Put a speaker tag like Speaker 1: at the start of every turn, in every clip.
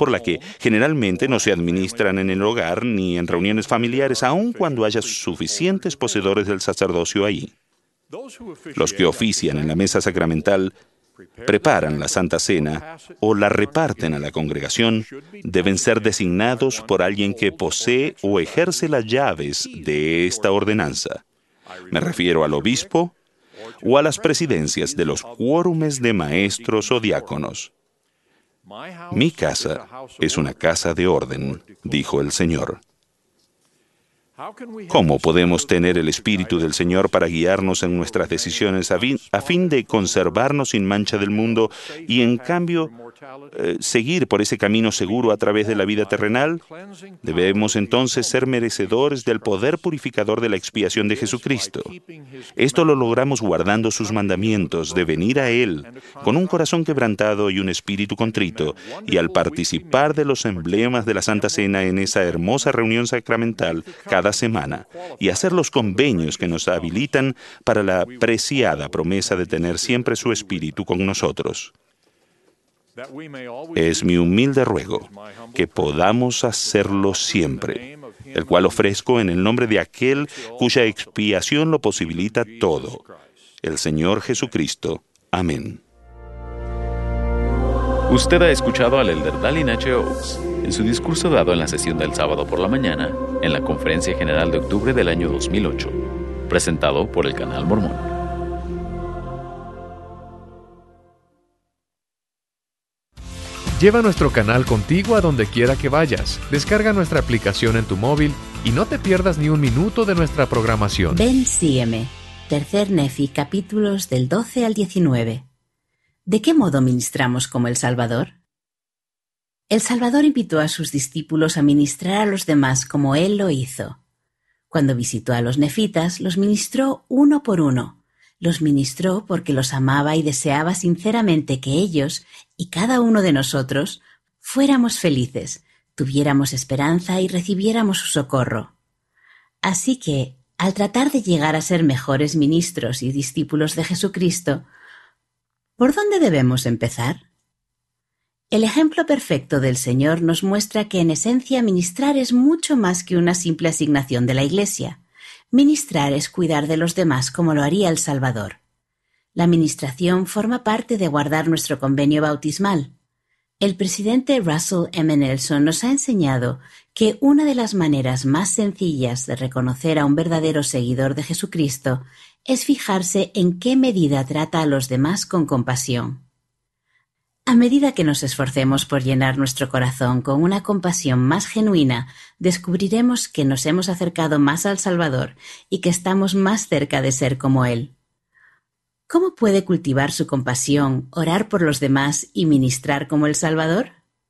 Speaker 1: por la que generalmente no se administran en el hogar ni en reuniones familiares, aun cuando haya suficientes poseedores del sacerdocio allí. Los que ofician en la mesa sacramental, preparan la Santa Cena o la reparten a la congregación, deben ser designados por alguien que posee o ejerce las llaves de esta ordenanza. Me refiero al obispo o a las presidencias de los cuórumes de maestros o diáconos. Mi casa es una casa de orden, dijo el Señor. ¿Cómo podemos tener el Espíritu del Señor para guiarnos en nuestras decisiones a fin de conservarnos sin mancha del mundo y, en cambio, seguir por ese camino seguro a través de la vida terrenal? Debemos entonces ser merecedores del poder purificador de la expiación de Jesucristo. Esto lo logramos guardando sus mandamientos, de venir a Él con un corazón quebrantado y un espíritu contrito, y al participar de los emblemas de la Santa Cena en esa hermosa reunión sacramental cada semana, y hacer los convenios que nos habilitan para la preciada promesa de tener siempre su Espíritu con nosotros. Es mi humilde ruego que podamos hacerlo siempre, el cual ofrezco en el nombre de aquel cuya expiación lo posibilita todo, el Señor Jesucristo. Amén.
Speaker 2: Usted ha escuchado al elder Dallin H. Oaks en su discurso dado en la sesión del sábado por la mañana en la Conferencia General de octubre del año 2008, presentado por el Canal Mormón.
Speaker 3: Lleva nuestro canal contigo a donde quiera que vayas. Descarga nuestra aplicación en tu móvil y no te pierdas ni un minuto de nuestra programación.
Speaker 4: Ven, sígueme. Tercer Nefi, capítulos del 12 al 19. ¿De qué modo ministramos como el Salvador? El Salvador invitó a sus discípulos a ministrar a los demás como Él lo hizo. Cuando visitó a los nefitas, los ministró uno por uno. Los ministró porque los amaba y deseaba sinceramente que ellos y cada uno de nosotros fuéramos felices, tuviéramos esperanza y recibiéramos su socorro. Así que, al tratar de llegar a ser mejores ministros y discípulos de Jesucristo, ¿por dónde debemos empezar? El ejemplo perfecto del Señor nos muestra que en esencia ministrar es mucho más que una simple asignación de la Iglesia. Ministrar es cuidar de los demás como lo haría el Salvador. La ministración forma parte de guardar nuestro convenio bautismal. El presidente Russell M. Nelson nos ha enseñado que una de las maneras más sencillas de reconocer a un verdadero seguidor de Jesucristo es fijarse en qué medida trata a los demás con compasión. A medida que nos esforcemos por llenar nuestro corazón con una compasión más genuina, descubriremos que nos hemos acercado más al Salvador y que estamos más cerca de ser como Él. ¿Cómo puede cultivar su compasión, orar por los demás y ministrar como el Salvador?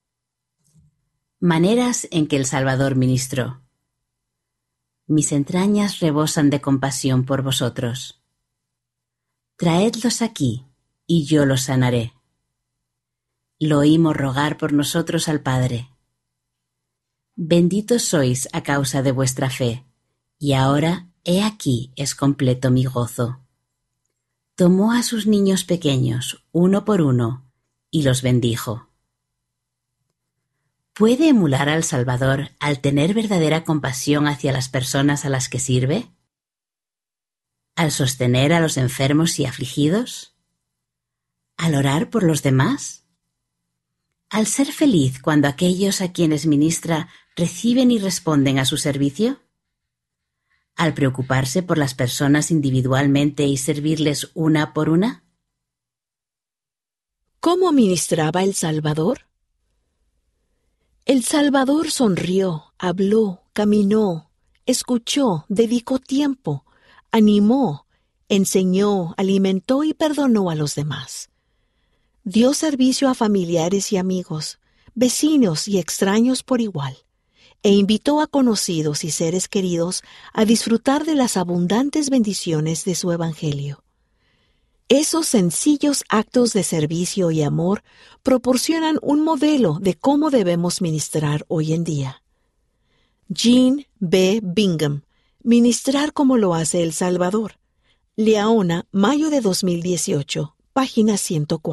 Speaker 4: Maneras en que el Salvador ministró. Mis entrañas rebosan de compasión por vosotros. Traedlos aquí, y yo los sanaré. Lo oímos rogar por nosotros al Padre. Benditos sois a causa de vuestra fe, y ahora, he aquí, es completo mi gozo. Tomó a sus niños pequeños, uno por uno, y los bendijo. ¿Puede emular al Salvador al tener verdadera compasión hacia las personas a las que sirve? ¿Al sostener a los enfermos y afligidos? ¿Al orar por los demás? ¿Al ser feliz cuando aquellos a quienes ministra reciben y responden a su servicio? ¿Al preocuparse por las personas individualmente y servirles una por una?
Speaker 5: ¿Cómo ministraba el Salvador? El Salvador sonrió, habló, caminó, escuchó, dedicó tiempo, animó, enseñó, alimentó y perdonó a los demás. Dio servicio a familiares y amigos, vecinos y extraños por igual, e invitó a conocidos y seres queridos a disfrutar de las abundantes bendiciones de su Evangelio. Esos sencillos actos de servicio y amor proporcionan un modelo de cómo debemos ministrar hoy en día. Jean B. Bingham, Ministrar como lo hace El Salvador. Liaona, mayo de 2018, página 104.